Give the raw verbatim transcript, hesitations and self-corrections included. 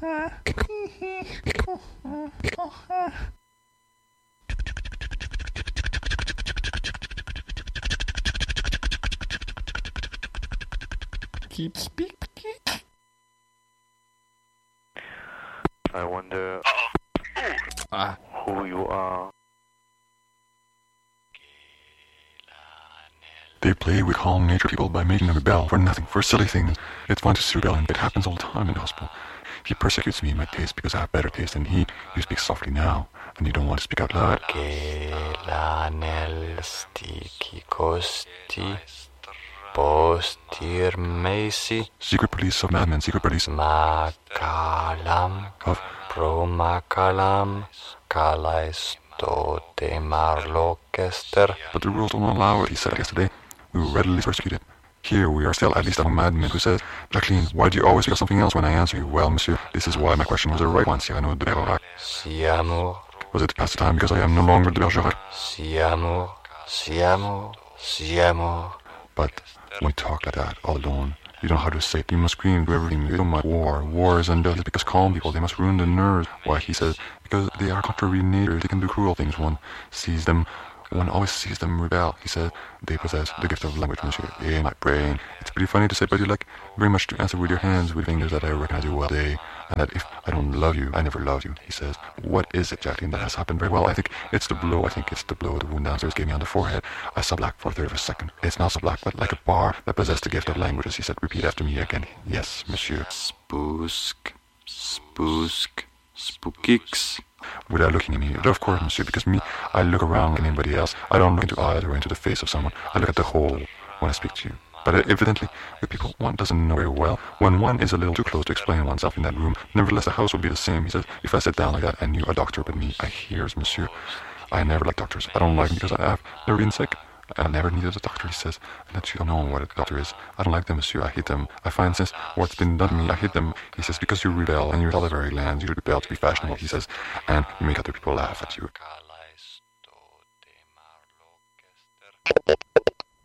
Keep speaking. I wonder Ah. who you are. They play with calm nature people by making them rebel for nothing, for silly things. It's fun to see rebellion. It happens all the time in the hospital. He persecutes me in my taste because I have better taste than he. You speak softly now, and you don't want to speak out loud. Postir Macy Secret police of madmen, secret police Makalam of Promakalam Kalaisto de Marlokester. But the rules don't allow it, he said yesterday. We were readily persecuted. Here we are still at least a madman who says, Jacqueline, why do you always speak of something else when I answer you? Well, monsieur, this is why my question was the right one, Cyrano de Bergerac. Si amour, Was it to pass the time because I am no longer de Bergerac? si amour, si amour, si amour. But when you talk like that, all alone, you don't know how to say it. You must scream to everything. You don't mind war. War is undeadly because calm people, they must ruin the nerves. Why, he says, because they are contrary in nature. They can do cruel things. One sees them, one always sees them rebel. He says, they possess the gift of language, monsieur. In my brain. It's pretty funny to say, but you like very much to answer with your hands, with fingers that I recognize you well today. And that if I don't love you, I never loved you. He says, what is it, Jacqueline, that has happened very well? I think it's the blow. I think it's the blow the wound downstairs gave me on the forehead. I saw black for a third of a second. It's not so black, but like a bar that possessed the gift of languages. He said, repeat after me again. Yes, monsieur. Spoosk, spoosk, spookix. Without looking at me. Of course, monsieur, because me, I look around like anybody else. I don't look into eyes or into the face of someone. I look at the whole when I speak to you. But evidently, with people one doesn't know very well, when one is a little too close to explain oneself in that room, nevertheless the house would be the same. He says, if I sit down like that and you a doctor, but me, I hears, monsieur. I never like doctors. I don't like them because I have never been sick. I never needed a doctor, he says, and that you don't know what a doctor is. I don't like them, monsieur. I hate them. I find since what's been done to me, I hate them. He says, because you rebel, and you rebel the very lands, you rebel to be fashionable, he says, and you make other people laugh at you.